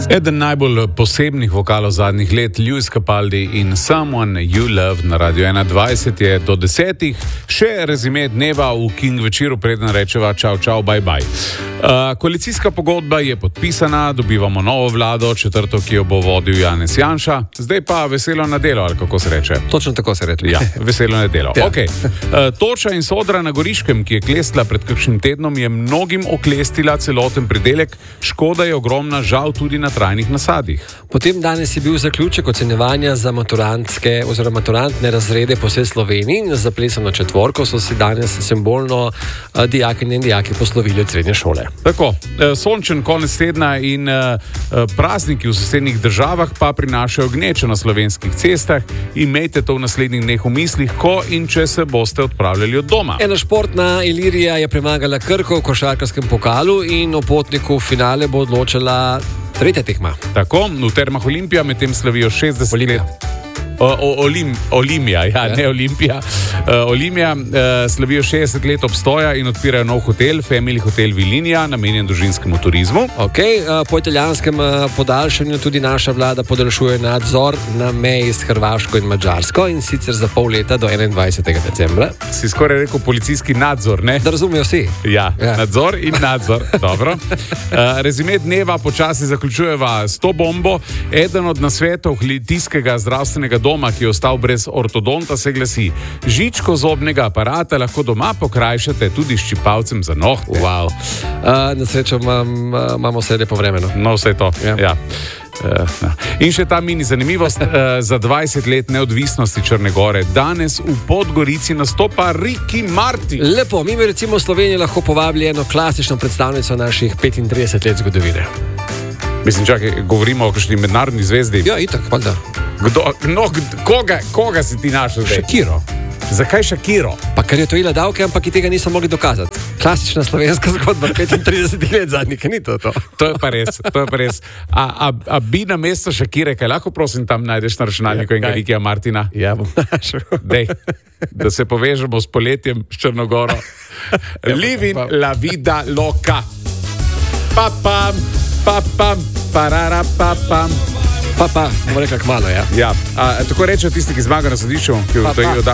Eden najbolj posebnih vokalov zadnjih let, Lewis Capaldi in Someone You Love na Radio 21 je do 10. Še rezime dneva v King večeru, preden rečeva čau, čau, bye, bye. Koalicijska pogodba je podpisana, dobivamo novo vlado, četrto, ki jo bo vodil Janez Janša. Zdaj pa veselo na delo, ali kako se reče? Točno tako se reče. Ja, veselo na delo. Ja. Okay. Toča in Sodra na Goriškem, ki je klestila pred kakšnim tednom, je mnogim oklestila celoten pridelek. Škoda je ogromna, žal tudi na trajnih nasadih. Potem danes je bil zaključek ocenjevanja za maturantske oziroma maturantne razrede po vsej Sloveniji. Za plesano četvorko so si danes simbolno dijakinje in dijaki poslovili od srednje šole. Tako, sončen konec tedna in prazniki v sosednjih državah pa prinašajo gnečo na slovenskih cestah. Imejte to v naslednjih dneh v mislih, ko in če se boste odpravljali od doma. Ena športna Ilirija je premagala Krko v košarkarskem pokalu in o potniku v finale bo odločila tretja tekma. Tako, v Termah Olimpija medtem slavijo 60 Olimpija. let. Olimija, ja, ne Olimpija. Olimija slavijo 60 let obstoja in odpirajo nov hotel, Family Hotel Vilinija, namenjen družinskemu turizmu. Po italijanskem podaljšanju tudi naša vlada podaljšuje nadzor na meji s Hrvaško in Madžarsko, in sicer za pol leta do 21. decembra. Si skoraj rekel policijski nadzor, ne? Da razumejo vsi. Ja, nadzor in nadzor. Dobro. Rezime dneva počasi zaključujeva s to bombo. Eden od nasvetov Litijskega zdravstvenega doma, ki je ostal brez ortodonta, se glasi: žičko zobnega aparata lahko doma pokrajšate tudi s čipalcem za nohte. Wow. Na srečo imamo vse lepo vremeno. No, vse to. Ja. In še ta mini zanimivost za 20 let neodvisnosti Črne Gore. Danes v Podgorici nastopa Ricky Martin. Lepo, mi bi recimo v Sloveniji lahko povabili eno klasično predstavnico naših 35 let zgodovine. Mislim, čakaj, govorimo o kakšni mednarodni zvezdi. Ja, itak, pa da. Koga si ti našel zdaj? Shakiro. Zakaj Shakiro? Pa ker je to ila davke, ampak ki tega niso mogli dokazati. Klasična slovenska zgodba 35 let zadnjih, ni to. To je pa res. A bi na mesto Shakire, kaj lahko prosim tam najdeš na računalniku enega Rickyja Martina? Ja, bom našel. Dej, da se povežemo s poletjem s Črnogoro. Living la vida loca. Papam, parara, papam. Pa, bomo rekla kmalo, ja. Ja, tako rečejo tisti, ki zmaga na sodišču, ki v tej